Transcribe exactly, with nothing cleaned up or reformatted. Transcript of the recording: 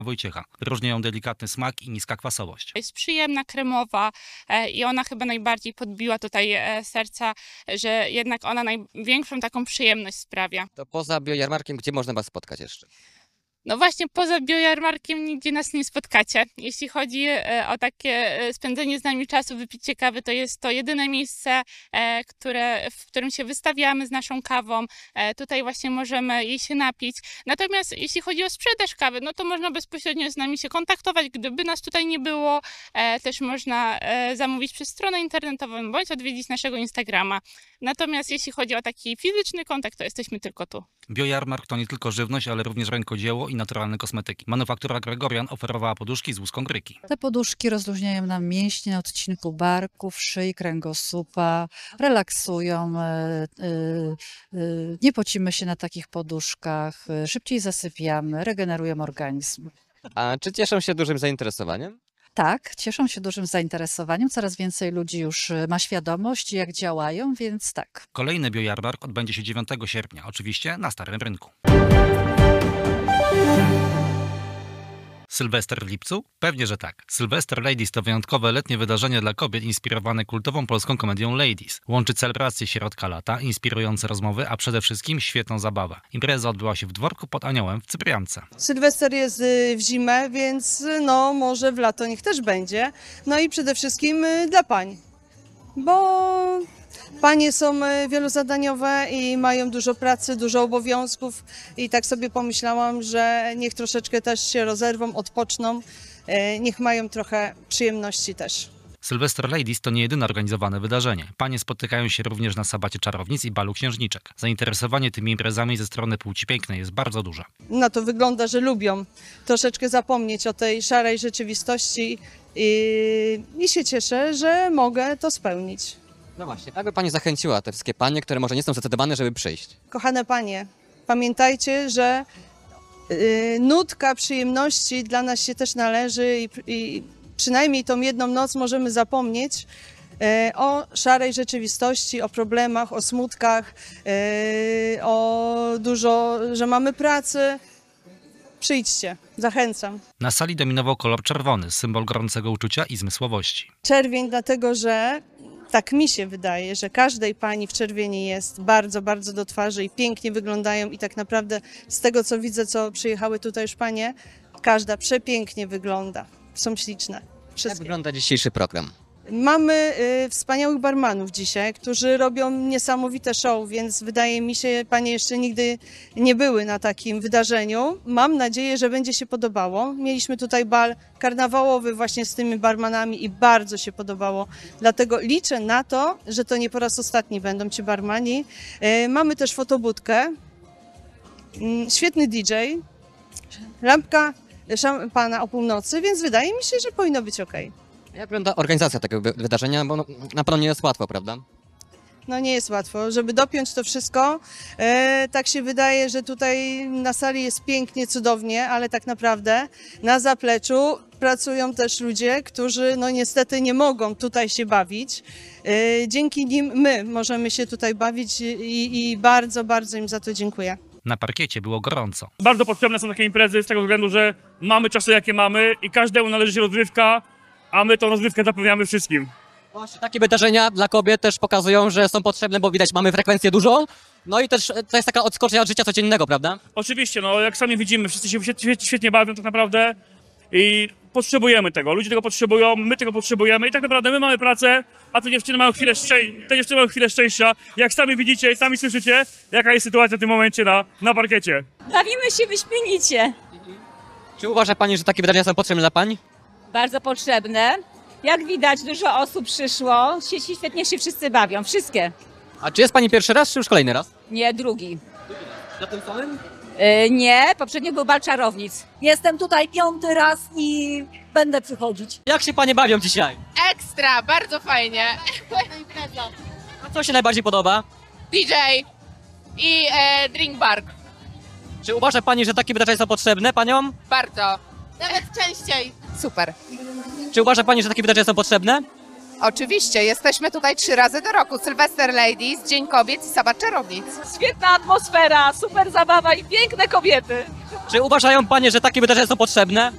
Wojciecha. Wyróżnia ją delikatny smak i niska kwasowość. Jest przyjemna, kremowa i ona chyba najbardziej podbiła tutaj serca, że jednak ona największą taką przyjemność sprawia. To poza biojarmarkiem, gdzie można was spotkać jeszcze? No właśnie poza biojarmarkiem nigdzie nas nie spotkacie. Jeśli chodzi o takie spędzenie z nami czasu, wypicie kawy, to jest to jedyne miejsce, które, w którym się wystawiamy z naszą kawą. Tutaj właśnie możemy jej się napić. Natomiast jeśli chodzi o sprzedaż kawy, no to można bezpośrednio z nami się kontaktować. Gdyby nas tutaj nie było, też można zamówić przez stronę internetową bądź odwiedzić naszego Instagrama. Natomiast jeśli chodzi o taki fizyczny kontakt, to jesteśmy tylko tu. Biojarmark to nie tylko żywność, ale również rękodzieło i naturalne kosmetyki. Manufaktura Gregorian oferowała poduszki z łuską gryki. Te poduszki rozluźniają nam mięśnie na odcinku barków, szyi, kręgosłupa, relaksują, nie pocimy się na takich poduszkach, szybciej zasypiamy, regenerują organizm. A czy cieszą się dużym zainteresowaniem? Tak, cieszą się dużym zainteresowaniem, coraz więcej ludzi już ma świadomość, jak działają, więc tak. Kolejny biojarmark odbędzie się dziewiątego sierpnia, oczywiście na Starym Rynku. Sylwester w lipcu? Pewnie, że tak. Sylwester Ladies to wyjątkowe letnie wydarzenie dla kobiet inspirowane kultową polską komedią Ladies. Łączy celebrację środka lata, inspirujące rozmowy, a przede wszystkim świetną zabawę. Impreza odbyła się w dworku pod Aniołem w Cypriance. Sylwester jest w zimę, więc no może w lato niech też będzie. No i przede wszystkim dla pań, bo panie są wielozadaniowe i mają dużo pracy, dużo obowiązków i tak sobie pomyślałam, że niech troszeczkę też się rozerwą, odpoczną, niech mają trochę przyjemności też. Sylwester Ladies to nie jedyne organizowane wydarzenie. Panie spotykają się również na sabacie czarownic i balu księżniczek. Zainteresowanie tymi imprezami ze strony płci pięknej jest bardzo duże. Na to wygląda, że lubią troszeczkę zapomnieć o tej szarej rzeczywistości i, i się cieszę, że mogę to spełnić. No właśnie, jak by pani zachęciła te wszystkie panie, które może nie są zdecydowane, żeby przyjść? Kochane panie, pamiętajcie, że y, nutka przyjemności dla nas się też należy i, i przynajmniej tą jedną noc możemy zapomnieć y, o szarej rzeczywistości, o problemach, o smutkach, y, o dużo, że mamy pracy. Przyjdźcie, zachęcam. Na sali dominował kolor czerwony, symbol gorącego uczucia i zmysłowości. Czerwień dlatego, że tak mi się wydaje, że każdej pani w czerwieni jest bardzo, bardzo do twarzy i pięknie wyglądają i tak naprawdę z tego, co widzę, co przyjechały tutaj już panie, każda przepięknie wygląda. Są śliczne. Wszystkie. Jak wygląda dzisiejszy program? Mamy y, wspaniałych barmanów dzisiaj, którzy robią niesamowite show, więc wydaje mi się, panie jeszcze nigdy nie były na takim wydarzeniu. Mam nadzieję, że będzie się podobało. Mieliśmy tutaj bal karnawałowy właśnie z tymi barmanami i bardzo się podobało. Dlatego liczę na to, że to nie po raz ostatni będą ci barmani. Y, mamy też fotobudkę, y, świetny D J, lampka szampana o północy, więc wydaje mi się, że powinno być ok. Jak wygląda organizacja tego wy- wydarzenia, bo no, na pewno nie jest łatwo, prawda? No nie jest łatwo, żeby dopiąć to wszystko. E, tak się wydaje, że tutaj na sali jest pięknie, cudownie, ale tak naprawdę na zapleczu pracują też ludzie, którzy no niestety nie mogą tutaj się bawić. E, dzięki nim my możemy się tutaj bawić i, i bardzo, bardzo im za to dziękuję. Na parkiecie było gorąco. Bardzo potrzebne są takie imprezy z tego względu, że mamy czasy jakie mamy i każdemu należy się rozrywka, a my tą rozrywkę zapewniamy wszystkim. Właśnie takie wydarzenia dla kobiet też pokazują, że są potrzebne, bo widać, mamy frekwencję dużą. No i też to jest taka odskocznia od życia codziennego, prawda? Oczywiście, no jak sami widzimy, wszyscy się świetnie, świetnie bawią tak naprawdę i potrzebujemy tego. Ludzie tego potrzebują, my tego potrzebujemy i tak naprawdę my mamy pracę, a te dziewczyny mają chwilę, szczę- te dziewczyny mają chwilę szczęścia. Jak sami widzicie i sami słyszycie, jaka jest sytuacja w tym momencie na, na parkiecie. Bawimy się wyśmienicie. Czy uważa pani, że takie wydarzenia są potrzebne dla pań? Bardzo potrzebne. Jak widać, dużo osób przyszło. Sieci świetnie się wszyscy bawią. Wszystkie. A czy jest pani pierwszy raz, czy już kolejny raz? Nie, drugi. Na tym samym? Yy, nie, poprzednio był bal czarownic. Jestem tutaj piąty raz i będę przychodzić. Jak się panie bawią dzisiaj? Ekstra, bardzo fajnie. A co się najbardziej podoba? D J i e, drink bar. Czy uważa pani, że takie wydarzenia są potrzebne paniom? Bardzo. Nawet częściej. Super. Czy uważa pani, że takie wydarzenia są potrzebne? Oczywiście, jesteśmy tutaj trzy razy do roku. Sylwester Ladies, Dzień Kobiet i Sabat Czarownic. Świetna atmosfera, super zabawa i piękne kobiety. Czy uważają panie, że takie wydarzenia są potrzebne?